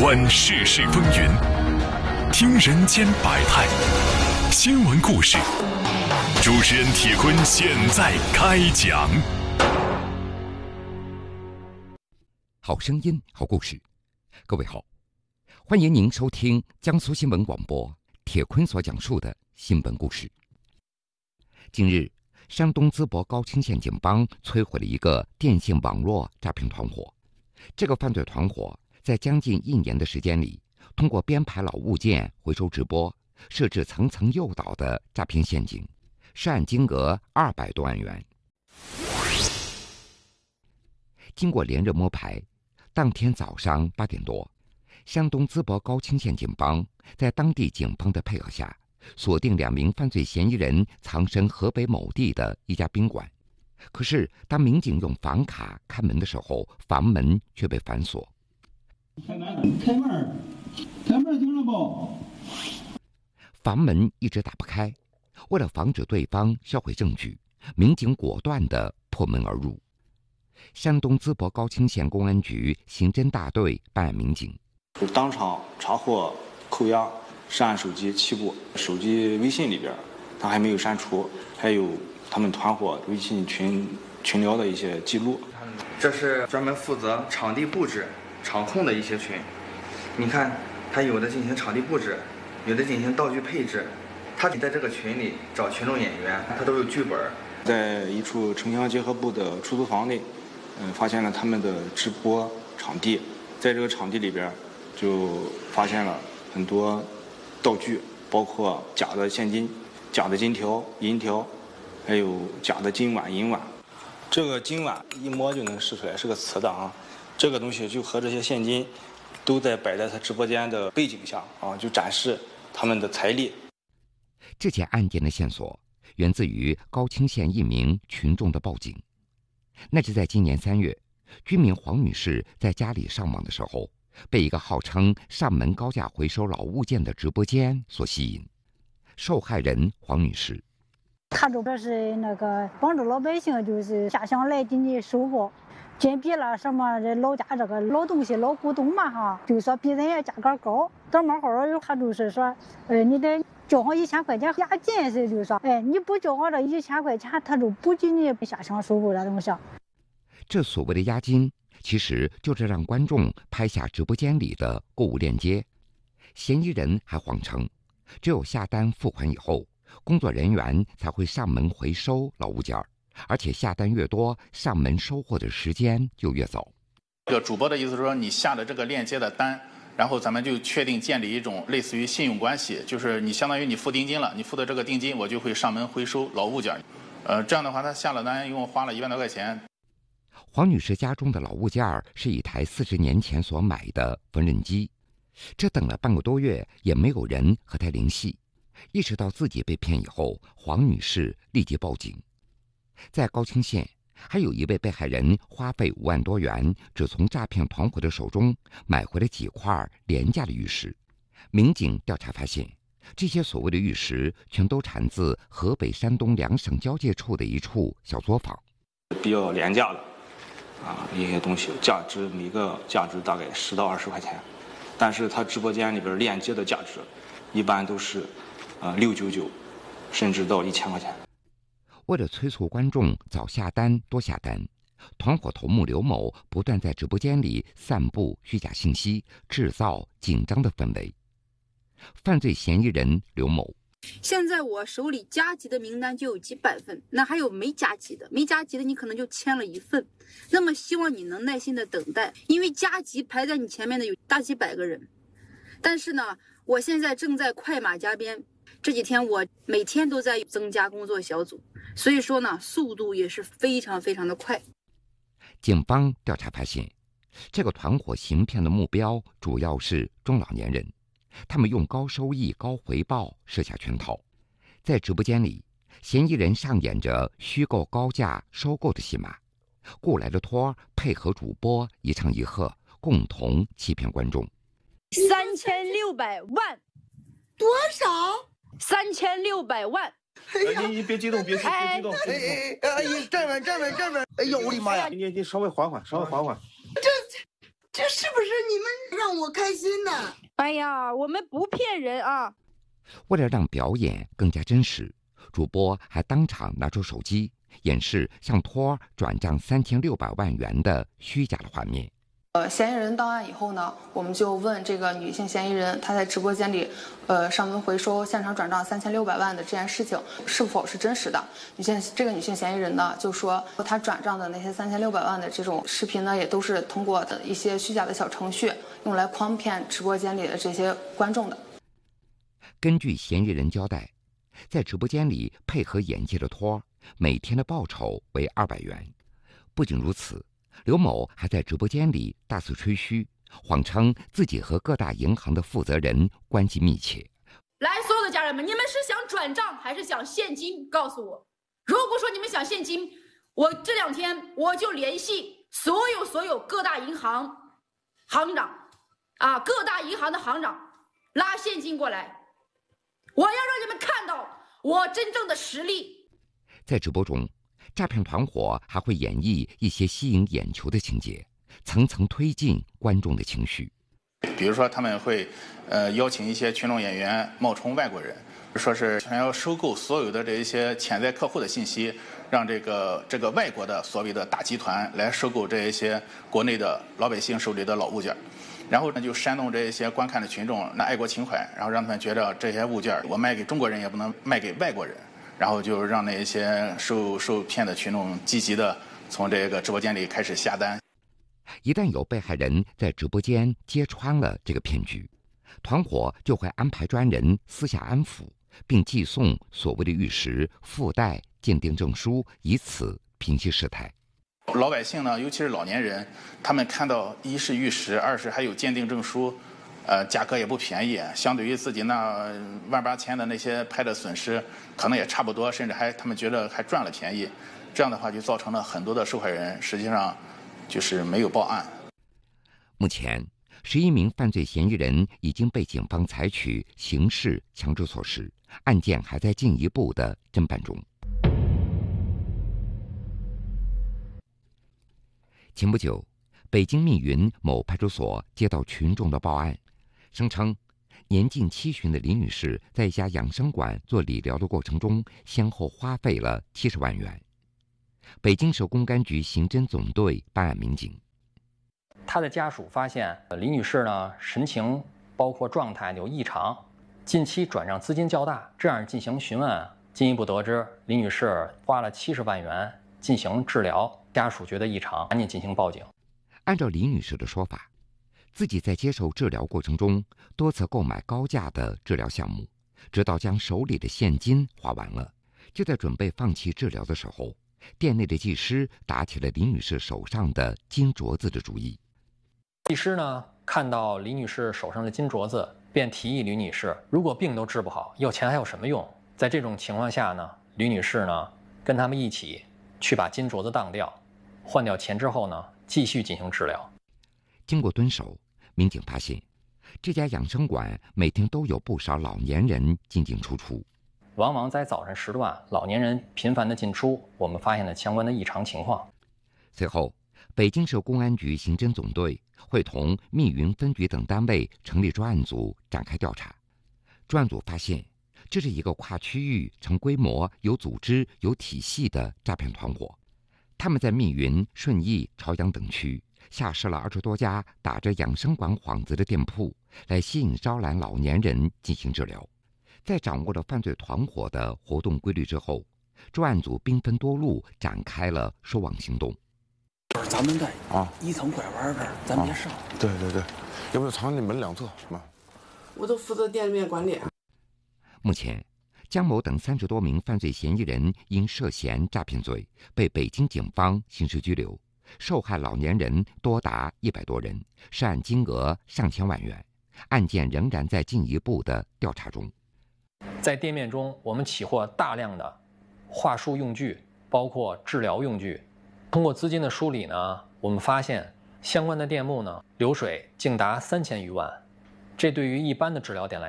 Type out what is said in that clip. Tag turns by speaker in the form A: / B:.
A: 观世事风云，听人间百态，新闻故事。主持人铁坤现在开讲。
B: 好声音，好故事。各位好，欢迎您收听江苏新闻广播铁坤所讲述的新闻故事。近日，山东淄博高清县警方摧毁了一个电信网络诈骗团伙。这个犯罪团伙在将近1年的时间里，通过编排老物件回收直播，设置层层诱导的诈骗陷阱，涉案金额200多万元。经过连日摸排，当天早上8点多，山东淄博高清县警方在当地警方的配合下，锁定2名犯罪嫌疑人藏身河北某地的一家宾馆。可是当民警用房卡开门的时候，房门却被反锁。
C: 开门听了不？
B: 房门一直打不开，为了防止对方销毁证据，民警果断地破门而入。山东淄博高清县公安局刑侦大队办案民警
D: 当场查获扣押涉案手机7部，手机微信里边他还没有删除，还有他们团伙微信群聊的一些记录。
E: 这是专门负责场地布置、场控的一些群。你看，他有的进行场地布置，有的进行道具配置。他在这个群里找群众演员，他都有剧本。
D: 在一处城乡结合部的出租房内，发现了他们的直播场地。在这个场地里边，就发现了很多道具，包括假的现金、假的金条、银条，还有假的金碗、银碗。这个金碗一摸就能试出来是个瓷的啊，这个东西就和这些现金都在摆在他直播间的背景下啊，就展示他们的财力。
B: 这起案件的线索源自于高清县一名群众的报警。那是在今年3月，居民黄女士在家里上网的时候，被一个号称上门高价回收老物件的直播间所吸引。受害人黄女士，
F: 他这边是那个帮助老百姓，就是下乡来进去收货，鉴别了什么这老家这个老东西、老古董嘛哈，就说比人家价格高。到门口他就是说，你得交上1000块钱押金，是就说，你不交上这1000块钱，他就不给你下乡收购这东西。
B: 这所谓的押金，其实就是让观众拍下直播间里的购物链接。嫌疑人还谎称，只有下单付款以后，工作人员才会上门回收老物件，而且下单越多，上门收货的时间就越早。
G: 这个主播的意思是说，你下的这个链接的单，然后咱们就确定建立一种类似于信用关系，就是你相当于你付定金了，你付的这个定金，我就会上门回收老物件。这样的话，他下了单，一共花了1万多块钱。
B: 黄女士家中的老物件是一台40年前所买的缝纫机，这等了半个多月也没有人和她联系。意识到自己被骗以后，黄女士立即报警。在高清县，还有一位被害人花费5万多元，只从诈骗团伙的手中买回了几块廉价的玉石。民警调查发现，这些所谓的玉石全都产自河北、山东2省交界处的一处小作坊，
D: 比较廉价的一些东西，每个价值大概10到20块钱，但是他直播间里边链接的价值一般都是699，甚至到1000块钱。
B: 为了催促观众早下单多下单，团伙头目刘某不断在直播间里散布虚假信息，制造紧张的氛围。犯罪嫌疑人刘某，
H: 现在我手里加急的名单就有几百份，那还有没加急的你可能就签了1份。那么希望你能耐心的等待，因为加急排在你前面的有大几百个人。但是呢，我现在正在快马加鞭，这几天我每天都在增加工作小组，所以说呢，速度也是非常非常的快。
B: 警方调查发现，这个团伙行骗的目标主要是中老年人，他们用高收益、高回报设下圈套。在直播间里，嫌疑人上演着虚构高价收购的戏码，雇来的托配合主播一唱一和，共同欺骗观众。
I: 3600万，
J: 多少
I: ？3600万。
K: 你别激动，别激动。
J: 站稳！哎呦我的妈呀！
K: 你稍微缓缓。
J: 这是不是你们让我开心呢。
I: 哎呀，我们不骗人啊。
B: 为了让表演更加真实，主播还当场拿出手机演示向托儿转账3600万元的虚假的画面。
L: 嫌疑人到案以后呢，我们就问这个女性嫌疑人，她在直播间里，上门回收、现场转账3600万的这件事情是否是真实的？这个女性嫌疑人呢，就说她转账的那些3600万的这种视频呢，也都是通过的一些虚假的小程序用来诓骗直播间里的这些观众的。
B: 根据嫌疑人交代，在直播间里配合演技的托儿，每天的报酬为200元。不仅如此，刘某还在直播间里大肆吹嘘，谎称自己和各大银行的负责人关系密切。
M: 来，所有的家人们，你们是想转账还是想现金？告诉我。如果说你们想现金，我这2天我就联系所有各大银行行长，各大银行的行长拉现金过来，我要让你们看到我真正的实力。
B: 在直播中，诈骗团伙还会演绎一些吸引眼球的情节，层层推进观众的情绪。
G: 比如说，他们会邀请一些群众演员冒充外国人，说是想要收购所有的这一些潜在客户的信息，让这个外国的所谓的大集团来收购这一些国内的老百姓手里的老物件，然后呢就煽动这一些观看的群众那爱国情怀，然后让他们觉得这些物件我卖给中国人也不能卖给外国人。然后就让那些受骗的群众积极的从这个直播间里开始下单。
B: 一旦有被害人在直播间揭穿了这个骗局，团伙就会安排专人私下安抚，并寄送所谓的玉石，附带鉴定证书，以此平息事态。
G: 老百姓呢，尤其是老年人，他们看到一是玉石，二是还有鉴定证书，价格也不便宜，相对于自己那18000的那些拍的损失，可能也差不多，甚至他们觉得还赚了便宜。这样的话，就造成了很多的受害人实际上就是没有报案。
B: 目前，11名犯罪嫌疑人已经被警方采取刑事强制措施，案件还在进一步的侦办中。前不久，北京密云某派出所接到群众的报案，声称年近70的李女士在一家养生馆做理疗的过程中，先后花费了70万元。北京市公安局刑侦总队办案民警，
N: 她的家属发现李女士呢神情包括状态有异常，近期转账资金较大，这样进行询问，进一步得知李女士花了70万元进行治疗，家属觉得异常，赶紧进行报警。
B: 按照李女士的说法，自己在接受治疗过程中多次购买高价的治疗项目，直到将手里的现金花完了，就在准备放弃治疗的时候，店内的技师打起了李女士手上的金镯子的主意。
N: 技师呢看到李女士手上的金镯子，便提议李女士，如果病都治不好，要钱还有什么用？在这种情况下呢，李女士呢跟他们一起去把金镯子当掉，换掉钱之后呢，继续进行治疗。
B: 经过蹲守，民警发现这家养生馆每天都有不少老年人进进出出，
N: 往往在早晨时段，老年人频繁的进出，我们发现了相关的异常情况。
B: 随后，北京市公安局刑侦总队会同密云分局等单位成立专案组展开调查。专案组发现，这是一个跨区域、成规模、有组织、有体系的诈骗团伙。他们在密云、顺义、朝阳等区下设了20多家打着养生馆幌子的店铺，来吸引招揽老年人进行治疗。在掌握了犯罪团伙的活动规律之后，专案组兵分多路展开了收网行动。
O: 咱们在1层拐弯这儿，咱别上。
K: 对，要不就藏你门两侧是吧？
J: 我都负责店面管理。
B: 目前，江某等30多名犯罪嫌疑人因涉嫌诈骗罪被北京警方刑事拘留，受害老年人多达100多人，涉案金额上千万元，案件仍然在进一步的调查中。
N: 在店面中，我们起获大量的话术用具，包括治疗用具。通过资金的梳理呢，我们发现相关的店铺呢流水竟达3000余万，这对于一般的治疗店来